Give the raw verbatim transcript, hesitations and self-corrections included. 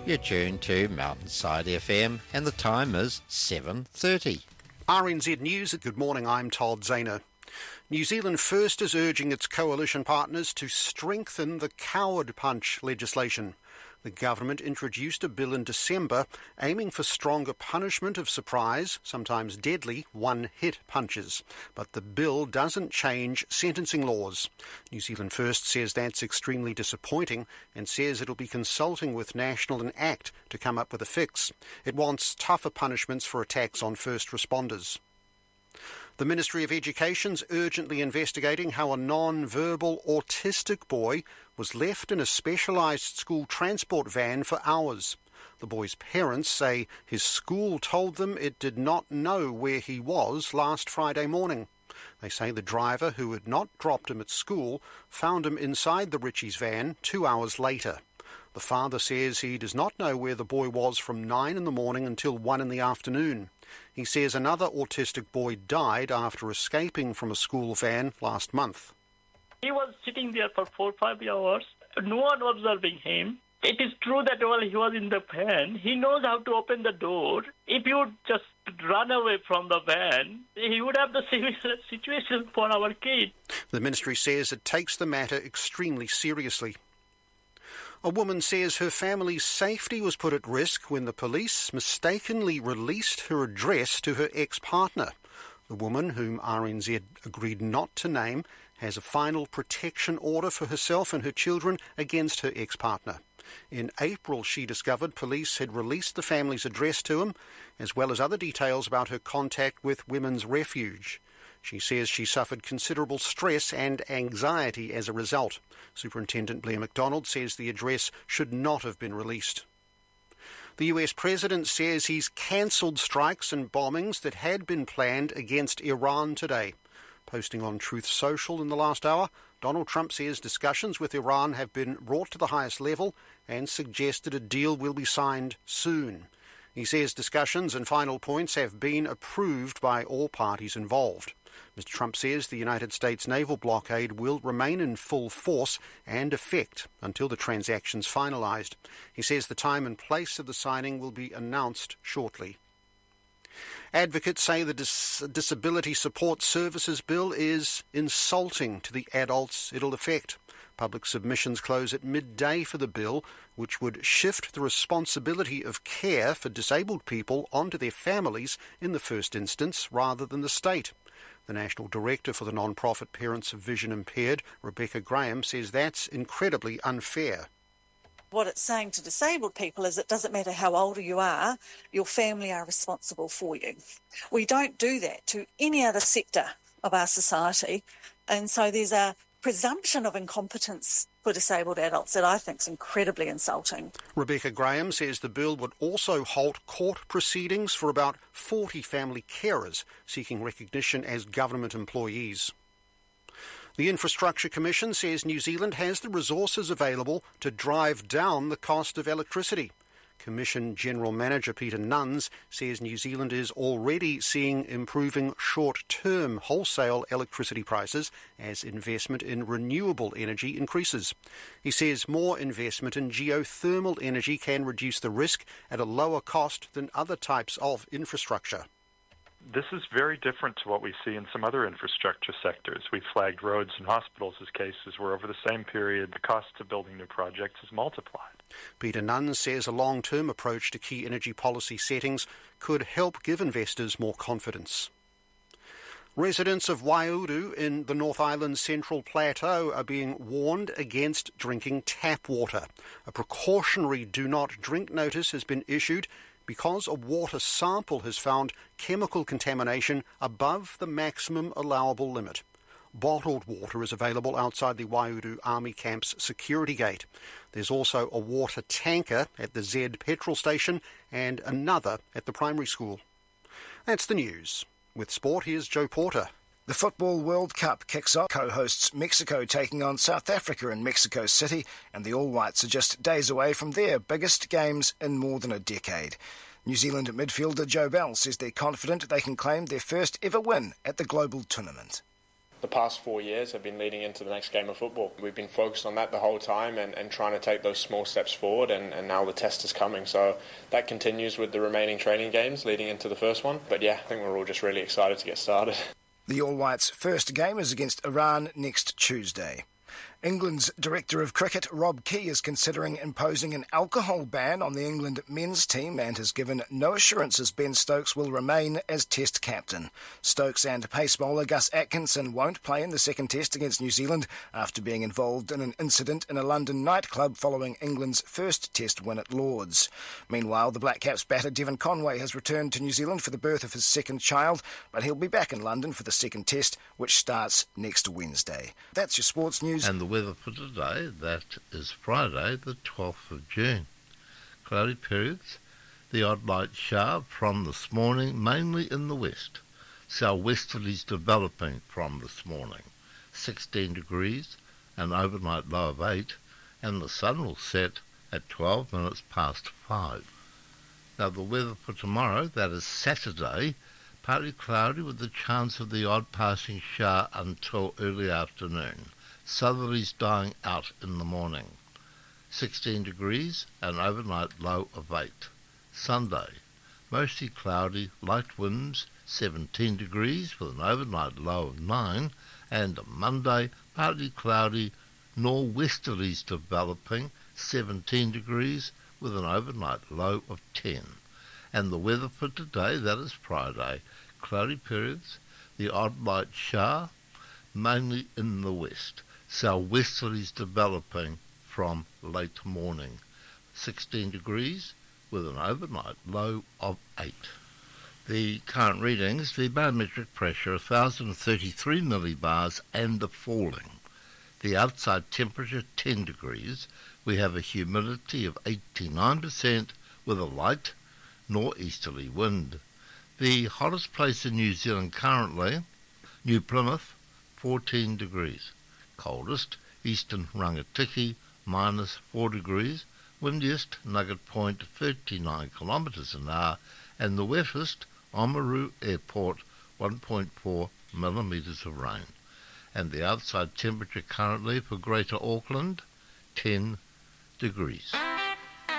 You're tuned to Mountainside F M and the time is seven thirty. R N Z News at Good Morning, I'm Todd Zahner. New Zealand First is urging its coalition partners to strengthen the coward punch legislation. The government introduced a bill in December aiming for stronger punishment of surprise, sometimes deadly, one-hit punches. But the bill doesn't change sentencing laws. New Zealand First says that's extremely disappointing and says it'll be consulting with National and ACT to come up with a fix. It wants tougher punishments for attacks on first responders. The Ministry of Education's urgently investigating how a non-verbal autistic boy was left in a specialised school transport van for hours. The boy's parents say his school told them it did not know where he was last Friday morning. They say the driver, who had not dropped him at school, found him inside the Ritchie's van two hours later. The father says he does not know where the boy was from nine in the morning until one in the afternoon. He says another autistic boy died after escaping from a school van last month. He was sitting there for four or five hours, no one observing him. It is true that while he was in the van, he knows how to open the door. If you just run away from the van, he would have the same situation for our kid. The ministry says it takes the matter extremely seriously. A woman says her family's safety was put at risk when the police mistakenly released her address to her ex-partner. The woman, whom R N Z agreed not to name, has a final protection order for herself and her children against her ex-partner. In April, she discovered police had released the family's address to him, as well as other details about her contact with Women's Refuge. She says she suffered considerable stress and anxiety as a result. Superintendent Blair McDonald says the address should not have been released. The U S President says he's cancelled strikes and bombings that had been planned against Iran today. Posting on Truth Social in the last hour, Donald Trump says discussions with Iran have been brought to the highest level and suggested a deal will be signed soon. He says discussions and final points have been approved by all parties involved. Mister Trump says the United States naval blockade will remain in full force and effect until the transaction's finalised. He says the time and place of the signing will be announced shortly. Advocates say the Dis- Disability Support Services Bill is insulting to the adults it'll affect. Public submissions close at midday for the bill, which would shift the responsibility of care for disabled people onto their families in the first instance rather than the state. The National Director for the non-profit Parents of Vision Impaired, Rebecca Graham, says that's incredibly unfair. What it's saying to disabled people is it doesn't matter how old you are, your family are responsible for you. We don't do that to any other sector of our society, and so there's a presumption of incompetence for disabled adults that I think is incredibly insulting. Rebecca Graham says the bill would also halt court proceedings for about forty family carers seeking recognition as government employees. The Infrastructure Commission says New Zealand has the resources available to drive down the cost of electricity. Commission General Manager Peter Nuns says New Zealand is already seeing improving short-term wholesale electricity prices as investment in renewable energy increases. He says more investment in geothermal energy can reduce the risk at a lower cost than other types of infrastructure. This is very different to what we see in some other infrastructure sectors. We've flagged roads and hospitals as cases where over the same period the cost of building new projects is multiplied. Peter Nuns says a long-term approach to key energy policy settings could help give investors more confidence. Residents of Waiuru in the North Island Central Plateau are being warned against drinking tap water. A precautionary do not drink notice has been issued because a water sample has found chemical contamination above the maximum allowable limit. Bottled water is available outside the Waiuru Army Camp's security gate. There's also a water tanker at the Z petrol station and another at the primary school. That's the news. With sport, here's Joe Porter. The Football World Cup kicks off. Co-hosts Mexico taking on South Africa in Mexico City, and the All Whites are just days away from their biggest games in more than a decade. New Zealand midfielder Joe Bell says they're confident they can claim their first ever win at the global tournament. the past four years have been leading into the next game of football. We've been focused on that the whole time and, and trying to take those small steps forward, and, and now the test is coming. So that continues with the remaining training games leading into the first one. But yeah, I think we're all just really excited to get started. The All Whites' first game is against Iran next Tuesday. England's Director of Cricket, Rob Key, is considering imposing an alcohol ban on the England men's team and has given no assurances Ben Stokes will remain as Test captain. Stokes and pace bowler Gus Atkinson won't play in the second Test against New Zealand after being involved in an incident in a London nightclub following England's first Test win at Lord's. Meanwhile, the Black Caps batter Devon Conway has returned to New Zealand for the birth of his second child, but he'll be back in London for the second Test, which starts next Wednesday. That's your sports news. And the weather for today, that is Friday the twelfth of June. Cloudy periods, the odd light shower from this morning, mainly in the west. Southwesterlies developing from this morning, sixteen degrees, an overnight low of eight, and the sun will set at twelve minutes past five. Now the weather for tomorrow, that is Saturday, partly cloudy with the chance of the odd passing shower until early afternoon. Southerlies dying out in the morning. sixteen degrees, an overnight low of eight. Sunday, mostly cloudy, light winds, seventeen degrees with an overnight low of nine. And Monday, partly cloudy, nor'westerlies developing, seventeen degrees with an overnight low of ten. And the weather for today, that is Friday, cloudy periods, the odd light shower, mainly in the west. Southwesterlies developing from late morning, sixteen degrees with an overnight low of eight. The current readings, the barometric pressure one thousand thirty-three millibars and the falling. The outside temperature ten degrees. We have a humidity of eighty-nine percent with a light northeasterly wind. The hottest place in New Zealand currently, New Plymouth, fourteen degrees. Coldest, eastern Rangitikei, minus four degrees. Windiest, Nugget Point, thirty-nine kilometres an hour. And the wettest, Oamaru Airport, one point four millimetres of rain. And the outside temperature currently for Greater Auckland, ten degrees.